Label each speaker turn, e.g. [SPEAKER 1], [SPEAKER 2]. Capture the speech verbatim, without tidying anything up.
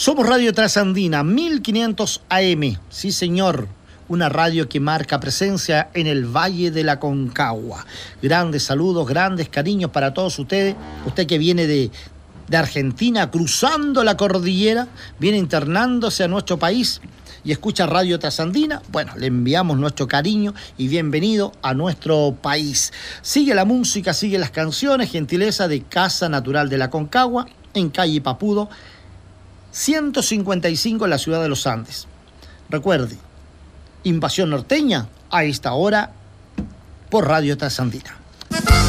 [SPEAKER 1] Somos Radio Trasandina, mil quinientos A M. Sí, señor. Una radio que marca presencia en el Valle de la Concagua. Grandes saludos, grandes cariños para todos ustedes. Usted que viene de, de Argentina, cruzando la cordillera, viene internándose a nuestro país y escucha Radio Trasandina. Bueno, le enviamos nuestro cariño y bienvenido a nuestro país. Sigue la música, sigue las canciones, gentileza de Casa Natural de la Concagua, en calle Papudo, ciento cincuenta y cinco en la ciudad de los Andes. Recuerde, Invasión Norteña a esta hora por Radio Trasandina.